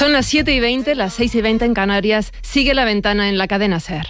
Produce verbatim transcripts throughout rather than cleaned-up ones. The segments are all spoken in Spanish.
Son las siete y veinte, las seis y veinte en Canarias. Sigue La Ventana en la cadena SER.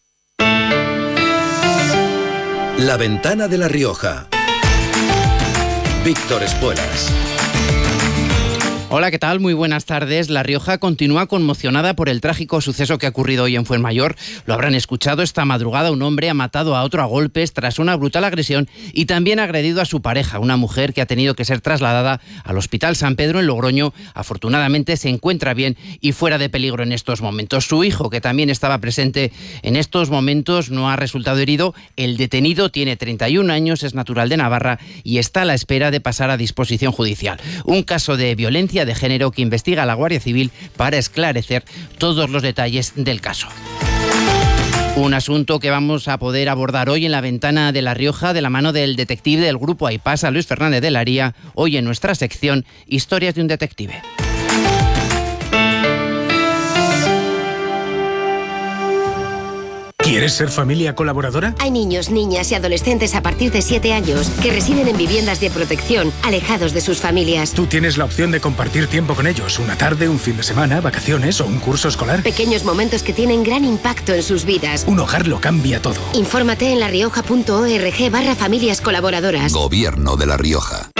La Ventana de La Rioja. Víctor Espuelas. Hola, ¿qué tal? Muy buenas tardes. La Rioja continúa conmocionada por el trágico suceso que ha ocurrido hoy en Fuenmayor. Lo habrán escuchado, esta madrugada un hombre ha matado a otro a golpes tras una brutal agresión y también ha agredido a su pareja, una mujer que ha tenido que ser trasladada al Hospital San Pedro en Logroño. Afortunadamente se encuentra bien y fuera de peligro en estos momentos. Su hijo, que también estaba presente en estos momentos, no ha resultado herido. El detenido tiene treinta y un años, es natural de Navarra y está a la espera de pasar a disposición judicial. Un caso de violencia de género que investiga la Guardia Civil para esclarecer todos los detalles del caso. Un asunto que vamos a poder abordar hoy en La Ventana de La Rioja de la mano del detective del grupo Aipasa, Luis Fernández de la Ría, hoy en nuestra sección Historias de un detective. ¿Quieres ser familia colaboradora? Hay niños, niñas y adolescentes a partir de siete años que residen en viviendas de protección, alejados de sus familias. Tú tienes la opción de compartir tiempo con ellos, una tarde, un fin de semana, vacaciones o un curso escolar. Pequeños momentos que tienen gran impacto en sus vidas. Un hogar lo cambia todo. Infórmate en larioja.org barra familias colaboradoras. Gobierno de La Rioja.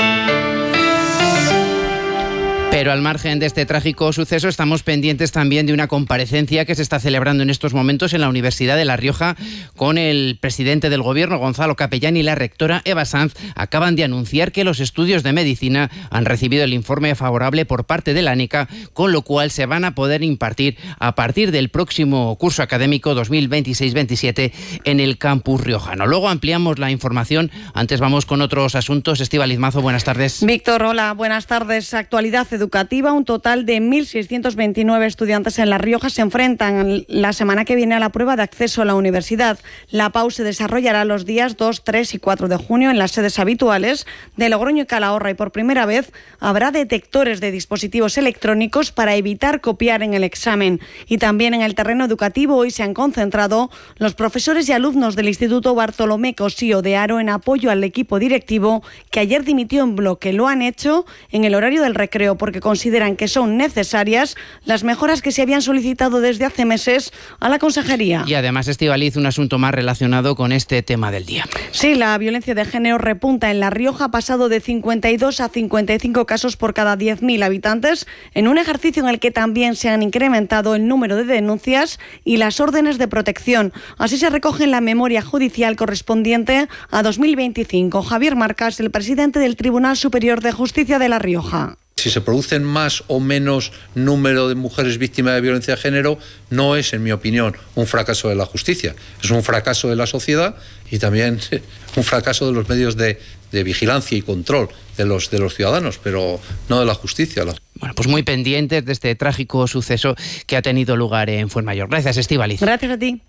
Pero al margen de este trágico suceso, estamos pendientes también de una comparecencia que se está celebrando en estos momentos en la Universidad de La Rioja con el presidente del Gobierno, Gonzalo Capellán, y la rectora, Eva Sanz. Acaban de anunciar que los estudios de medicina han recibido el informe favorable por parte de la ANECA, con lo cual se van a poder impartir a partir del próximo curso académico dos mil veintiséis veintisiete en el campus riojano. Luego ampliamos la información. Antes vamos con otros asuntos. Estíbaliz Mazo, buenas tardes. Víctor, hola, buenas tardes. Actualidad educativa, un total de mil seiscientos veintinueve estudiantes en La Rioja se enfrentan la semana que viene a la prueba de acceso a la universidad. La P A U se desarrollará los días dos, tres y cuatro de junio en las sedes habituales de Logroño y Calahorra, y por primera vez habrá detectores de dispositivos electrónicos para evitar copiar en el examen. Y también en el terreno educativo hoy se han concentrado los profesores y alumnos del Instituto Bartolomé Cosío de Haro en apoyo al equipo directivo que ayer dimitió en bloque. Lo han hecho en el horario del recreo porque consideran que son necesarias las mejoras que se habían solicitado desde hace meses a la consejería. Y además, Estíbaliz, un asunto más relacionado con este tema del día. Sí, la violencia de género repunta en La Rioja, ha pasado de cincuenta y dos a cincuenta y cinco casos por cada diez mil habitantes, en un ejercicio en el que también se han incrementado el número de denuncias y las órdenes de protección. Así se recoge en la memoria judicial correspondiente a dos mil veinticinco. Javier Marcas, el presidente del Tribunal Superior de Justicia de La Rioja. Si se producen más o menos número de mujeres víctimas de violencia de género, no es, en mi opinión, un fracaso de la justicia. Es un fracaso de la sociedad y también un fracaso de los medios de, de vigilancia y control de los, de los ciudadanos, pero no de la justicia. Bueno, pues muy pendientes de este trágico suceso que ha tenido lugar en Fuenmayor. Gracias, Estíbaliz. Gracias a ti.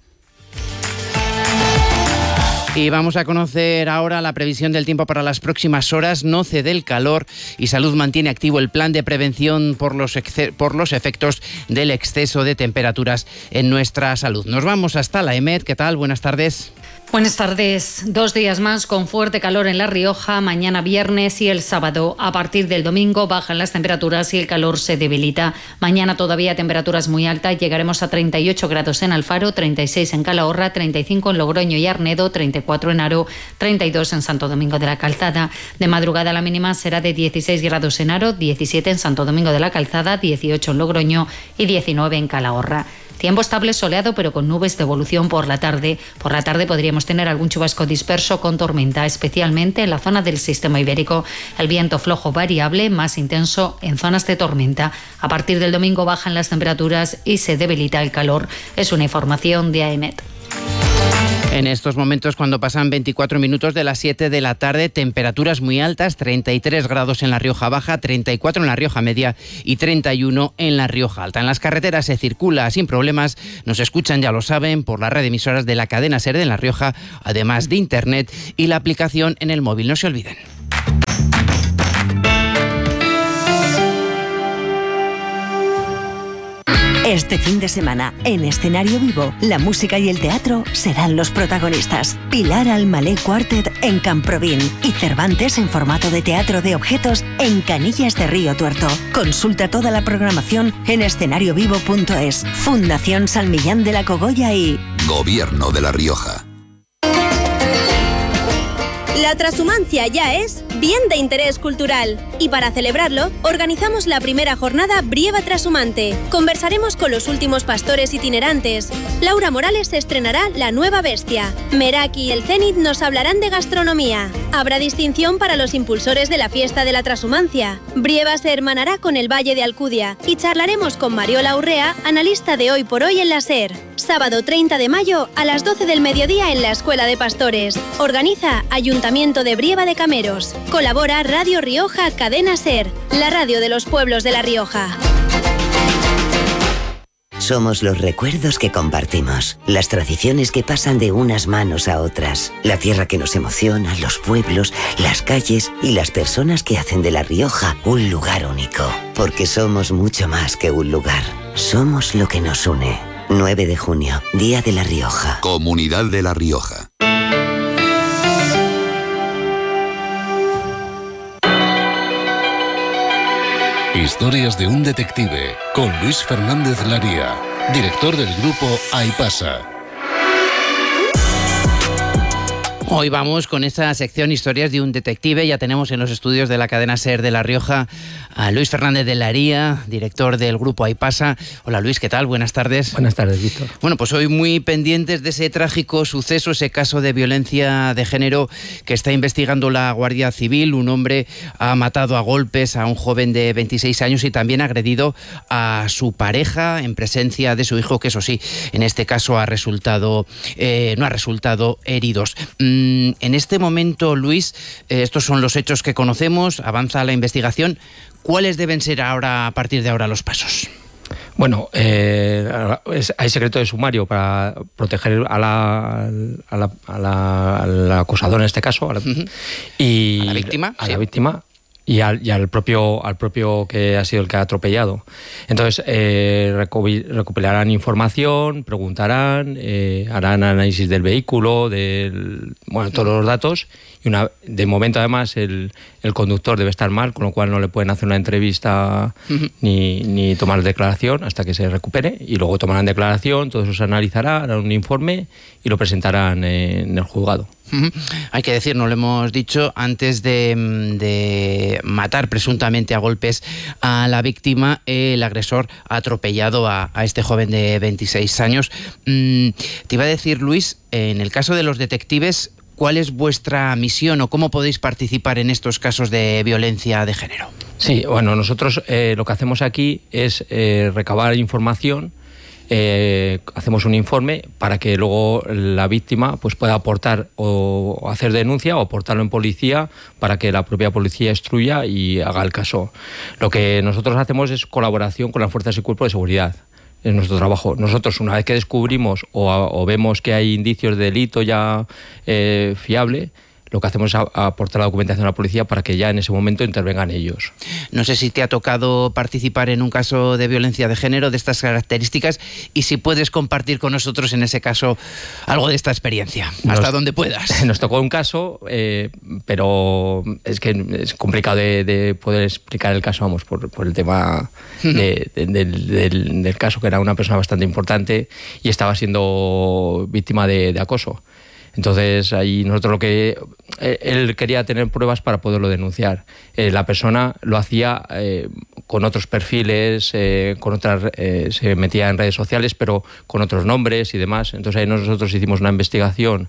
Y vamos a conocer ahora la previsión del tiempo para las próximas horas. No cede el calor y Salud mantiene activo el plan de prevención por los, por los efectos del exceso de temperaturas en nuestra salud. Nos vamos hasta la EMET. ¿Qué tal? Buenas tardes. Buenas tardes. Dos días más con fuerte calor en La Rioja, mañana viernes y el sábado. A partir del domingo bajan las temperaturas y el calor se debilita. Mañana todavía temperaturas muy altas, llegaremos a treinta y ocho grados en Alfaro, treinta y seis en Calahorra, treinta y cinco en Logroño y Arnedo, treinta y cuatro en Haro, treinta y dos en Santo Domingo de la Calzada. De madrugada la mínima será de dieciséis grados en Haro, diecisiete en Santo Domingo de la Calzada, dieciocho en Logroño y diecinueve en Calahorra. Tiempo estable soleado pero con nubes de evolución por la tarde. Por la tarde podríamos tener algún chubasco disperso con tormenta, especialmente en la zona del sistema ibérico. El viento flojo variable, más intenso en zonas de tormenta. A partir del domingo bajan las temperaturas y se debilita el calor. Es una información de AEMET. En estos momentos, cuando pasan veinticuatro minutos de las siete de la tarde, temperaturas muy altas, treinta y tres grados en La Rioja Baja, treinta y cuatro en La Rioja Media y treinta y uno en La Rioja Alta. En las carreteras se circula sin problemas, nos escuchan, ya lo saben, por la red de emisoras de la cadena SER de La Rioja, además de internet y la aplicación en el móvil. No se olviden. Este fin de semana, en Escenario Vivo, la música y el teatro serán los protagonistas. Pilar Almalé Quartet en Camprovín y Cervantes en formato de teatro de objetos en Canillas de Río Tuerto. Consulta toda la programación en escenario vivo punto es. Fundación San Millán de la Cogolla y Gobierno de La Rioja. La trashumancia ya es bien de interés cultural y para celebrarlo organizamos la primera jornada Brieva Trashumante. Conversaremos con los últimos pastores itinerantes. Laura Morales estrenará La Nueva Bestia. Meraki y el Zenit nos hablarán de gastronomía. Habrá distinción para los impulsores de la fiesta de la trashumancia. Brieva se hermanará con el Valle de Alcudia y charlaremos con Mariola Urrea, analista de Hoy por Hoy en la SER. Sábado treinta de mayo a las doce del mediodía en la Escuela de Pastores. Organiza Ayuntamiento de Brieva de Cameros. Colabora Radio Rioja Cadena SER, la radio de los pueblos de La Rioja. Somos los recuerdos que compartimos, las tradiciones que pasan de unas manos a otras, la tierra que nos emociona, los pueblos, las calles y las personas que hacen de La Rioja un lugar único. Porque somos mucho más que un lugar, somos lo que nos une. nueve de junio, Día de La Rioja. Comunidad de La Rioja. Historias de un detective, con Luis Fernández Laría, director del grupo Aipasa. Hoy vamos con esta sección Historias de un detective. Ya tenemos en los estudios de la cadena SER de La Rioja a Luis Fernández de Laría, director del grupo Aipasa. Hola Luis, ¿qué tal? Buenas tardes. Buenas tardes, Víctor. Bueno, pues hoy muy pendientes de ese trágico suceso, ese caso de violencia de género que está investigando la Guardia Civil. Un hombre ha matado a golpes a un joven de veintiséis años y también ha agredido a su pareja en presencia de su hijo, que eso sí, en este caso ha resultado, eh, no ha resultado heridos. Mm, En este momento, Luis, eh, estos son los hechos que conocemos, avanza la investigación. ¿Cuáles deben ser ahora, a partir de ahora, los pasos? Bueno, eh, es, hay secreto de sumario para proteger a la, a la, a la, al acosador en este caso, a la, uh-huh. y a la víctima, a sí. la víctima y al, y al propio al propio que ha sido el que ha atropellado. Entonces eh, recopilarán información, preguntarán, eh, harán análisis del vehículo, del, bueno, todos los datos. Y una, de momento, además, el, el conductor debe estar mal, con lo cual no le pueden hacer una entrevista uh-huh. ni, ni tomar declaración hasta que se recupere. Y luego tomarán declaración, todo eso se analizará, harán un informe y lo presentarán en el juzgado. Uh-huh. Hay que decir, no lo hemos dicho, antes de, de matar presuntamente a golpes a la víctima, el agresor ha atropellado a, a este joven de veintiséis años. Mm, te iba a decir, Luis, en el caso de los detectives, ¿cuál es vuestra misión o cómo podéis participar en estos casos de violencia de género? Sí, bueno, nosotros eh, lo que hacemos aquí es eh, recabar información, eh, hacemos un informe para que luego la víctima pues, pueda aportar o, o hacer denuncia o aportarlo en policía para que la propia policía instruya y haga el caso. Lo que nosotros hacemos es colaboración con las fuerzas y cuerpos de seguridad. Es nuestro trabajo. Nosotros, una vez que descubrimos o, o vemos que hay indicios de delito ya eh, fiable, lo que hacemos es a, a aportar la documentación a la policía para que ya en ese momento intervengan ellos. No sé si te ha tocado participar en un caso de violencia de género de estas características y si puedes compartir con nosotros en ese caso algo de esta experiencia, hasta nos, donde puedas. Nos tocó un caso, eh, pero es que es complicado de, de poder explicar el caso, vamos, por, por el tema de, de, de, del, del caso, que era una persona bastante importante y estaba siendo víctima de, de acoso. Entonces, ahí nosotros lo que... Él quería tener pruebas para poderlo denunciar. Eh, la persona lo hacía eh, con otros perfiles, eh, con otras, eh, se metía en redes sociales, pero con otros nombres y demás. Entonces, ahí nosotros hicimos una investigación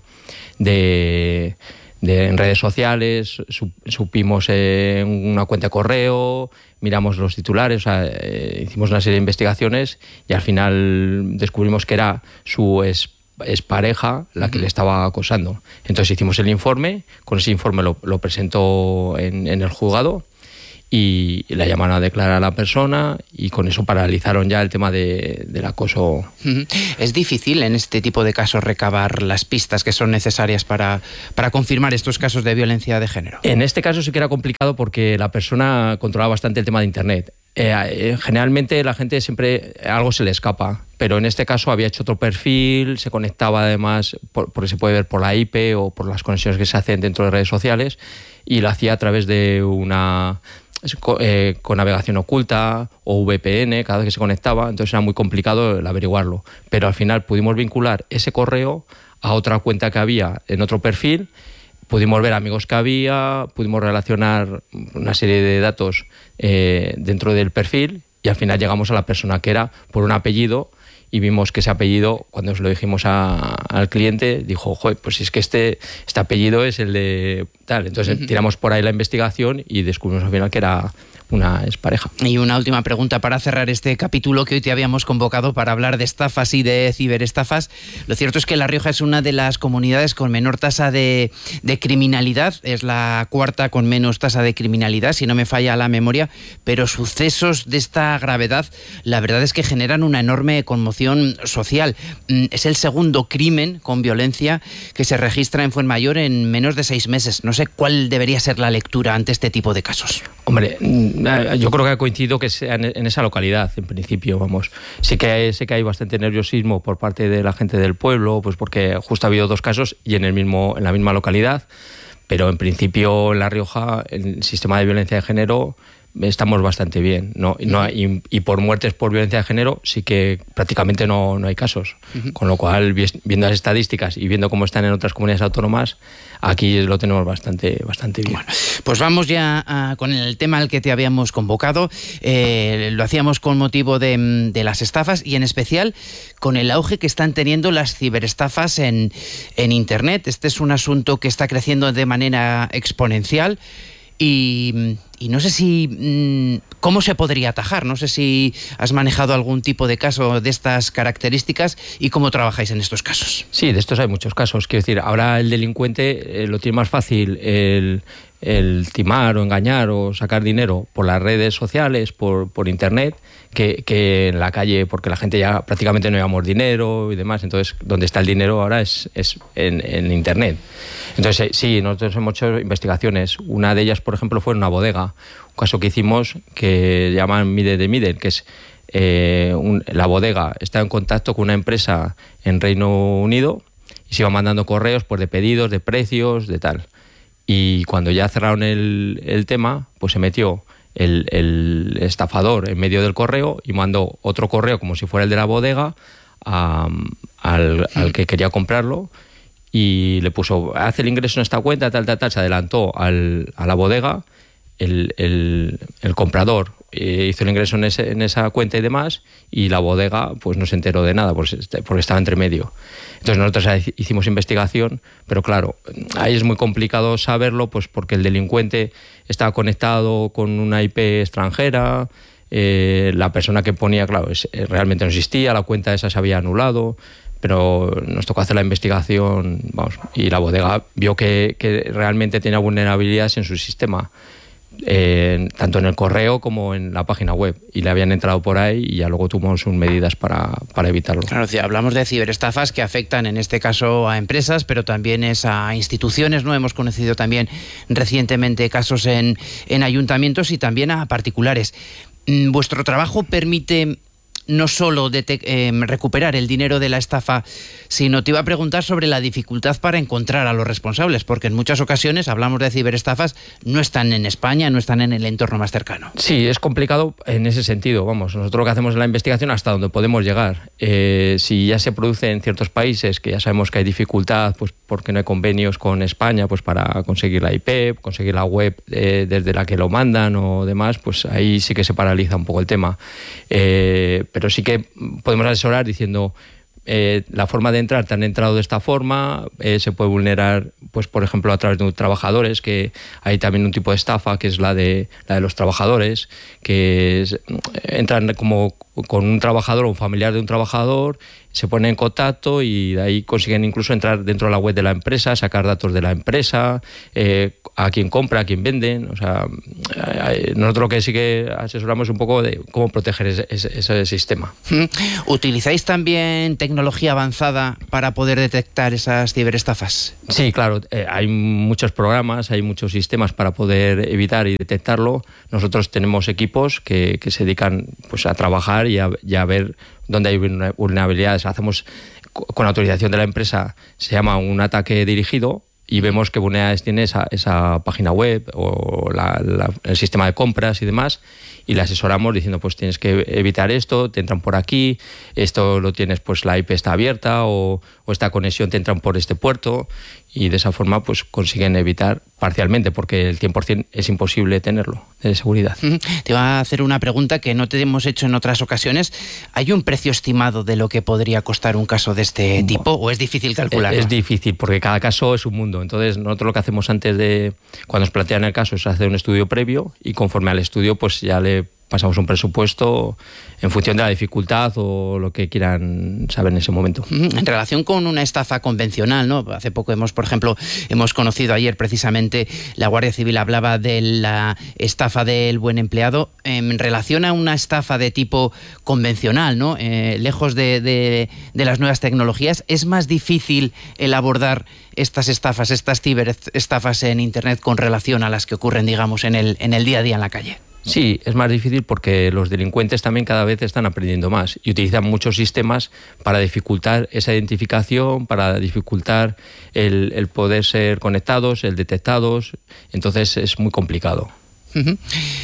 de... De, en redes sociales, supimos en una cuenta de correo, miramos los titulares, o sea, eh, hicimos una serie de investigaciones y al final descubrimos que era su ex, ex pareja la que le estaba acosando. Entonces hicimos el informe, con ese informe lo, lo presentó en, en el juzgado y la llamaron a declarar a la persona y con eso paralizaron ya el tema de, del acoso. ¿Es difícil en este tipo de casos recabar las pistas que son necesarias para, para confirmar estos casos de violencia de género? En este caso sí que era complicado porque la persona controlaba bastante el tema de Internet. Eh, generalmente la gente siempre algo se le escapa, pero en este caso había hecho otro perfil, se conectaba además, por, porque se puede ver por la I P o por las conexiones que se hacen dentro de redes sociales, y lo hacía a través de una... Eh, con navegación oculta o V P N cada vez que se conectaba, entonces era muy complicado el averiguarlo, pero al final pudimos vincular ese correo a otra cuenta que había en otro perfil, pudimos ver amigos que había, pudimos relacionar una serie de datos eh, dentro del perfil y al final llegamos a la persona que era por un apellido. Y vimos que ese apellido, cuando se lo dijimos a, al cliente, dijo, joder, pues si es que este, este apellido es el de tal. Entonces uh-huh. tiramos por ahí la investigación y descubrimos al final que era una expareja. Y una última pregunta para cerrar este capítulo que hoy te habíamos convocado para hablar de estafas y de ciberestafas. Lo cierto es que La Rioja es una de las comunidades con menor tasa de, de criminalidad, es la cuarta con menos tasa de criminalidad, si no me falla la memoria, pero sucesos de esta gravedad, la verdad es que generan una enorme conmoción social. Es el segundo crimen con violencia que se registra en Fuenmayor en menos de seis meses. No sé cuál debería ser la lectura ante este tipo de casos. Hombre, yo creo que ha coincidido que sea en esa localidad, en principio, vamos. Sí que hay, sé que hay bastante nerviosismo por parte de la gente del pueblo, pues porque justo ha habido dos casos y en el mismo, en la misma localidad, pero en principio en La Rioja el sistema de violencia de género estamos bastante bien, ¿no? Y, no y, y por muertes por violencia de género sí que prácticamente no, no hay casos. Uh-huh. Con lo cual, viendo las estadísticas y viendo cómo están en otras comunidades autónomas, aquí lo tenemos bastante, bastante bien. Bueno, pues vamos ya a, con el tema al que te habíamos convocado. Eh, lo hacíamos con motivo de, de las estafas y en especial con el auge que están teniendo las ciberestafas en, en Internet. Este es un asunto que está creciendo de manera exponencial. Y, y no sé si cómo se podría atajar, no sé si has manejado algún tipo de caso de estas características y cómo trabajáis en estos casos. Sí, de estos hay muchos casos. Quiero decir, ahora el delincuente eh, lo tiene más fácil el, el timar o engañar o sacar dinero por las redes sociales, por, por internet, que, que en la calle, porque la gente ya prácticamente no llevamos dinero y demás. Entonces, donde está el dinero ahora es, es en, en internet. Entonces, sí, nosotros hemos hecho investigaciones. Una de ellas, por ejemplo, fue en una bodega. Un caso que hicimos que llaman Mide de Mide, que es eh, un, la bodega está en contacto con una empresa en Reino Unido y se iban mandando correos pues, de pedidos, de precios, de tal. Y cuando ya cerraron el, el tema, pues se metió el, el estafador en medio del correo y mandó otro correo como si fuera el de la bodega a, al, al que quería comprarlo. Y le puso, haz el ingreso en esta cuenta, tal, tal, tal, se adelantó al, a la bodega, el, el, el comprador eh, hizo el ingreso en, ese, en esa cuenta y demás, y la bodega pues no se enteró de nada, porque, porque estaba entre medio. Entonces nosotros hicimos investigación, pero claro, ahí es muy complicado saberlo, pues porque el delincuente estaba conectado con una I P extranjera, eh, la persona que ponía, claro, es, realmente no existía, la cuenta esa se había anulado, pero nos tocó hacer la investigación, vamos, y la bodega vio que, que realmente tenía vulnerabilidades en su sistema, eh, tanto en el correo como en la página web, y le habían entrado por ahí y ya luego tomamos medidas para, para evitarlo. Claro, si hablamos de ciberestafas que afectan en este caso a empresas, pero también es a instituciones, ¿no? Hemos conocido también recientemente casos en, en ayuntamientos y también a particulares. ¿Vuestro trabajo permite no solo eh, recuperar el dinero de la estafa, sino te iba a preguntar sobre la dificultad para encontrar a los responsables, porque en muchas ocasiones hablamos de ciberestafas, no están en España, no están en el entorno más cercano? Sí, es complicado en ese sentido, vamos, nosotros lo que hacemos en la investigación hasta donde podemos llegar. Eh, si ya se produce en ciertos países, que ya sabemos que hay dificultad, pues porque no hay convenios con España, pues para conseguir la I P, conseguir la web eh, desde la que lo mandan o demás, pues ahí sí que se paraliza un poco el tema. Eh, pero sí que podemos asesorar diciendo eh, la forma de entrar, te han entrado de esta forma, eh, se puede vulnerar, pues por ejemplo a través de trabajadores, que hay también un tipo de estafa que es la de la de los trabajadores, que es, entran como con un trabajador o un familiar de un trabajador, se ponen en contacto y de ahí consiguen incluso entrar dentro de la web de la empresa, sacar datos de la empresa, eh, a quién compra, a quién venden. O sea, nosotros lo que sí que asesoramos un poco de cómo proteger ese, ese, ese sistema. ¿Utilizáis también tecnología avanzada para poder detectar esas ciberestafas? Sí, claro. Eh, hay muchos programas, hay muchos sistemas para poder evitar y detectarlo. Nosotros tenemos equipos que, que se dedican pues, a trabajar y a, y a ver dónde hay vulnerabilidades. Hacemos, con autorización de la empresa, se llama un ataque dirigido y vemos qué vulnerabilidades tiene esa, esa página web o la, la, el sistema de compras y demás, y le asesoramos diciendo, pues tienes que evitar esto, te entran por aquí, esto lo tienes, pues la I P está abierta o, o esta conexión te entran por este puerto, y de esa forma pues consiguen evitar parcialmente, porque el cien por ciento es imposible tenerlo de seguridad. Te iba a hacer una pregunta que no te hemos hecho en otras ocasiones. ¿Hay un precio estimado de lo que podría costar un caso de este tipo o es difícil calcularlo? Es difícil porque cada caso es un mundo. Entonces nosotros lo que hacemos antes de, cuando nos plantean el caso, es hacer un estudio previo y conforme al estudio pues ya le pasamos un presupuesto en función de la dificultad o lo que quieran saber en ese momento. En relación con una estafa convencional, ¿no? Hace poco hemos, por ejemplo, hemos conocido ayer precisamente, la Guardia Civil hablaba de la estafa del buen empleado. En relación a una estafa de tipo convencional, ¿no? Eh, lejos de, de, de las nuevas tecnologías, ¿es más difícil el abordar estas estafas, estas ciberestafas en Internet con relación a las que ocurren, digamos, en el, en el día a día en la calle? Sí, es más difícil porque los delincuentes también cada vez están aprendiendo más y utilizan muchos sistemas para dificultar esa identificación, para dificultar el, el poder ser conectados, el detectados. Entonces es muy complicado. Uh-huh.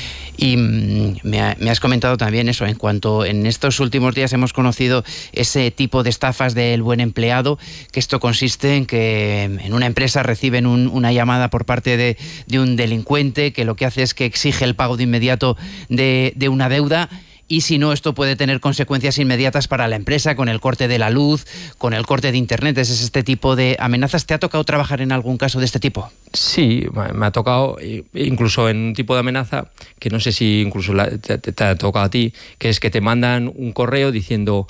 Y me, ha, me has comentado también eso, en cuanto en estos últimos días hemos conocido ese tipo de estafas del buen empleado, que esto consiste en que en una empresa reciben un, una llamada por parte de, de un delincuente que lo que hace es que exige el pago de inmediato de, de una deuda. Y si no, esto puede tener consecuencias inmediatas para la empresa, con el corte de la luz, con el corte de Internet. ¿Es este tipo de amenazas? ¿Te ha tocado trabajar en algún caso de este tipo? Sí, me ha tocado, incluso en un tipo de amenaza, que no sé si incluso la, te, te ha tocado a ti, que es que te mandan un correo diciendo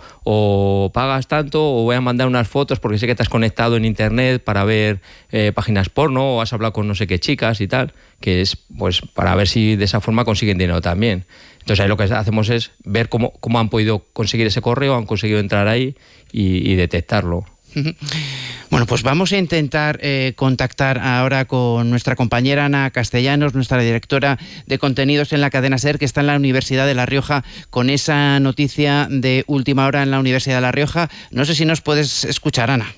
o pagas tanto o voy a mandar unas fotos porque sé que te has conectado en Internet para ver eh, páginas porno o has hablado con no sé qué chicas y tal, que es pues para ver si de esa forma consiguen dinero también. Entonces ahí lo que hacemos es ver cómo, cómo han podido conseguir ese correo, han conseguido entrar ahí y, y detectarlo. Bueno, pues vamos a intentar eh, contactar ahora con nuestra compañera Ana Castellanos, nuestra directora de contenidos en la cadena SER, que está en la Universidad de La Rioja, con esa noticia de última hora en la Universidad de La Rioja. No sé si nos puedes escuchar, Ana.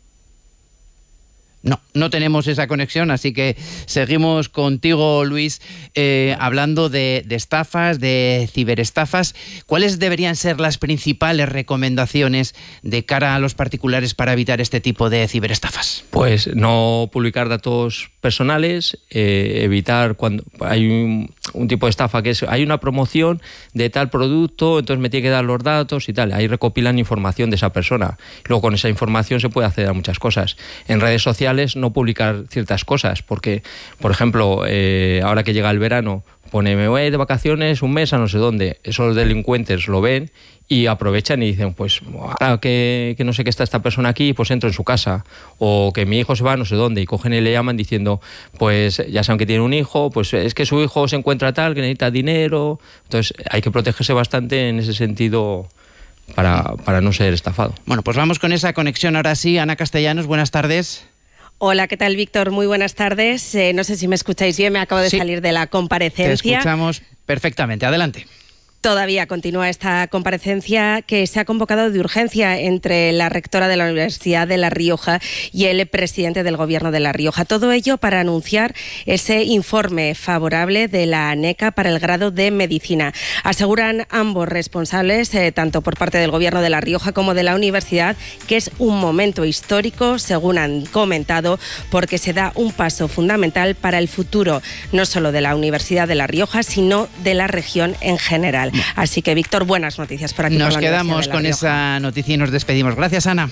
No, no tenemos esa conexión, así que seguimos contigo, Luis, eh, hablando de, de estafas, de ciberestafas. ¿Cuáles deberían ser las principales recomendaciones de cara a los particulares para evitar este tipo de ciberestafas? Pues no publicar datos personales, eh, evitar cuando hay un, un tipo de estafa que es, hay una promoción de tal producto, entonces me tiene que dar los datos y tal. Ahí recopilan información de esa persona. Luego con esa información se puede acceder a muchas cosas. En redes sociales no publicar ciertas cosas, porque, por ejemplo, eh, ahora que llega el verano, pone, me voy de vacaciones un mes a no sé dónde. Esos delincuentes lo ven y aprovechan y dicen, pues, ahora que, que no sé qué está esta persona aquí, pues entro en su casa. O que mi hijo se va a no sé dónde y cogen y le llaman diciendo, pues ya saben que tiene un hijo, pues es que su hijo se encuentra tal, que necesita dinero. Entonces hay que protegerse bastante en ese sentido para, para no ser estafado. Bueno, pues vamos con esa conexión ahora sí. Ana Castellanos, buenas tardes. Hola, ¿qué tal, Víctor? Muy buenas tardes. Eh, no sé si me escucháis bien, me acabo de sí. salir de la comparecencia. Te escuchamos perfectamente, adelante. Todavía continúa esta comparecencia que se ha convocado de urgencia entre la rectora de la Universidad de La Rioja y el presidente del Gobierno de La Rioja. Todo ello para anunciar ese informe favorable de la ANECA para el grado de Medicina. Aseguran ambos responsables, eh, tanto por parte del Gobierno de La Rioja como de la universidad, que es un momento histórico, según han comentado, porque se da un paso fundamental para el futuro, no solo de la Universidad de La Rioja, sino de la región en general. Así que, Víctor, buenas noticias por aquí. Nos por la quedamos con Rioja. esa noticia y nos despedimos. Gracias, Ana.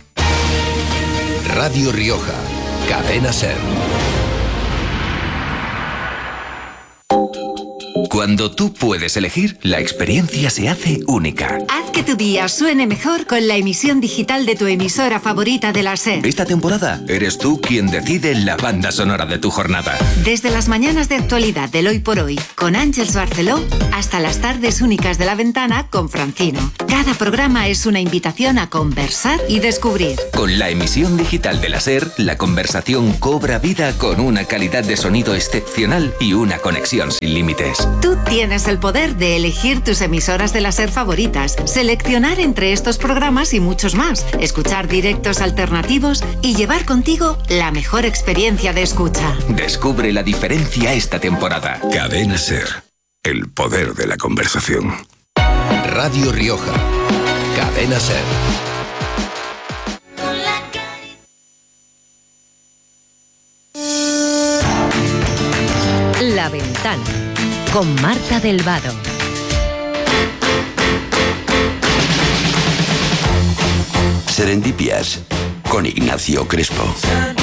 Radio Rioja, cadena SER. Cuando tú puedes elegir, la experiencia se hace única. Haz que tu día suene mejor con la emisión digital de tu emisora favorita de la SER. Esta temporada eres tú quien decide la banda sonora de tu jornada. Desde las mañanas de actualidad del Hoy por Hoy con Ángeles Barceló hasta las tardes únicas de La Ventana con Francino. Cada programa es una invitación a conversar y descubrir. Con la emisión digital de la SER, la conversación cobra vida con una calidad de sonido excepcional y una conexión sin límites. Tú tienes el poder de elegir tus emisoras de la SER favoritas, seleccionar entre estos programas y muchos más, escuchar directos alternativos y llevar contigo la mejor experiencia de escucha. Descubre la diferencia esta temporada. Cadena SER. El poder de la conversación. Radio Rioja. Cadena SER. La Ventana con Marta del Vado. Serendipias con Ignacio Crespo.